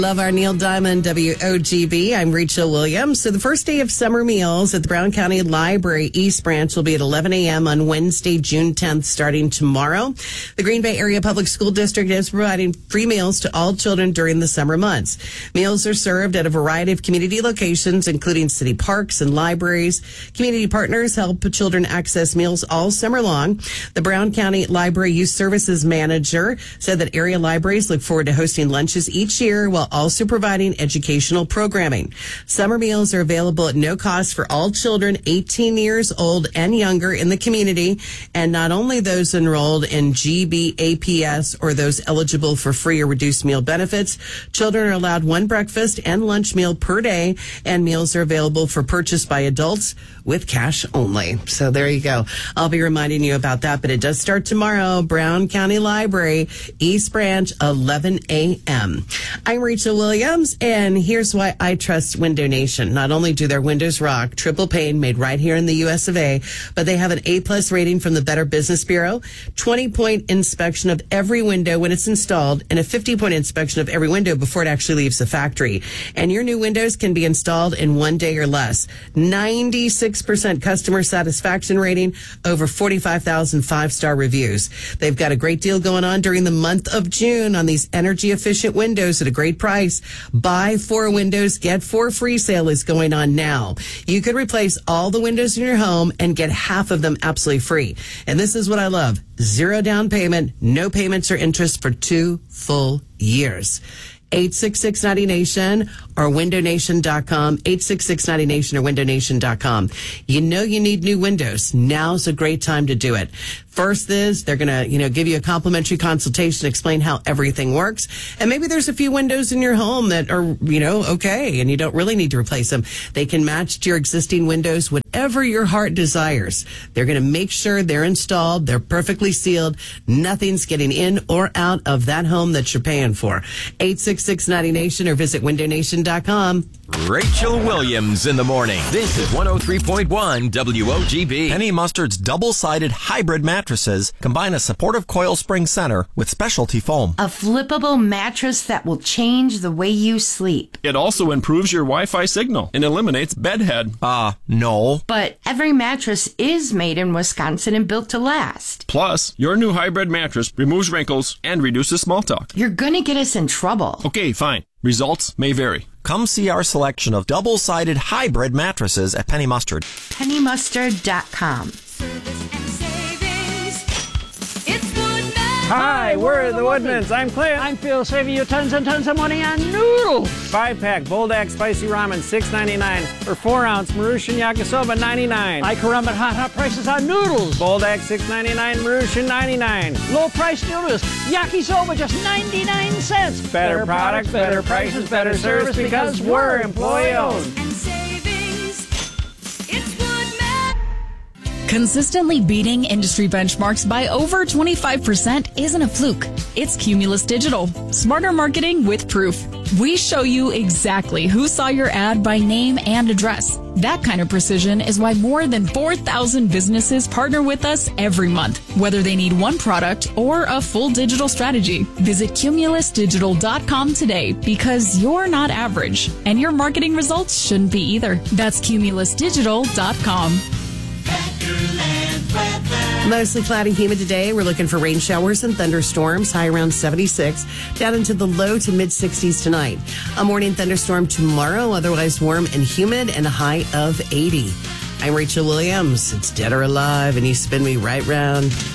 Love our Neil Diamond, WOGB. I'm Rachel Williams. So the first day of summer meals at the Brown County Library East Branch will be at 11 a.m. on Wednesday, June 10th, starting tomorrow. The Green Bay Area Public School District is providing free meals to all children during the summer months. Meals are served at a variety of community locations, including city parks and libraries. Community partners help children access meals all summer long. The Brown County Library Youth Services Manager said that area libraries look forward to hosting lunches each year while also providing educational programming. Summer meals are available at no cost for all children 18 years old and younger in the community, and not only those enrolled in GBAPS or those eligible for free or reduced meal benefits. Children are allowed one breakfast and lunch meal per day, and meals are available for purchase by adults with cash only. So there you go. I'll be reminding you about that, but it does start tomorrow. Brown County Library, East Branch, 11 a.m. I'm Rachel Williams, and here's why I trust Window Nation. Not only do their windows rock, triple pane made right here in the U.S. of A., but they have an A-plus rating from the Better Business Bureau, 20-point inspection of every window when it's installed, and a 50-point inspection of every window before it actually leaves the factory. And your new windows can be installed in 1 day or less. 96% customer satisfaction rating, over 45,000 five-star reviews. They've got a great deal going on during the month of June on these energy-efficient windows at a great price. Buy 4 windows, get 4 free sale is going on now. You could replace all the windows in your home and get half of them absolutely free. And this is what I love. 0 down payment, no payments or interest for 2 full years. 866-90-NATION or windownation.com, 866-90-NATION or windownation.com. You know you need new windows. Now's a great time to do it. First is they're going to, give you a complimentary consultation, explain how everything works. And maybe there's a few windows in your home that are, okay, and you don't really need to replace them. They can match to your existing windows, whatever your heart desires. They're going to make sure they're installed, they're perfectly sealed, nothing's getting in or out of that home that you're paying for. 866-90-NATION or visit windownation.com. Rachel Williams in the morning. This is 103.1 WOGB. Penny Mustard's double-sided hybrid mattresses combine a supportive coil spring center with specialty foam. A flippable mattress that will change the way you sleep. It also improves your Wi-Fi signal and eliminates bedhead. No. But every mattress is made in Wisconsin and built to last. Plus, your new hybrid mattress removes wrinkles and reduces small talk. You're going to get us in trouble. Okay, fine. Results may vary. Come see our selection of double-sided hybrid mattresses at Penny Mustard. PennyMustard.com. Hi, we're the Woodmans. I'm Clint. I'm Phil, saving you tons and tons of money on noodles. 5-pack Boldak Spicy Ramen, $6.99. Or 4-ounce Marussian Yakisoba, $99. I can remember hot prices on noodles. Boldak, $6.99. Marussian, $99. Low price noodles. Yakisoba, just 99 cents. Better products, better prices, better service, because we're employee-owned. And savings, it's Woodman. Consistently beating industry benchmarks by over 25% isn't a fluke. It's Cumulus Digital. Smarter marketing with proof. We show you exactly who saw your ad by name and address. That kind of precision is why more than 4,000 businesses partner with us every month, whether they need one product or a full digital strategy. Visit cumulusdigital.com today, because you're not average, and your marketing results shouldn't be either. That's cumulusdigital.com. Mostly cloudy, humid today. We're looking for rain showers and thunderstorms, high around 76, down into the low to mid 60s tonight. A morning thunderstorm tomorrow, otherwise warm and humid, and a high of 80. I'm Rachel Williams. It's Dead or Alive, and you spin me right round.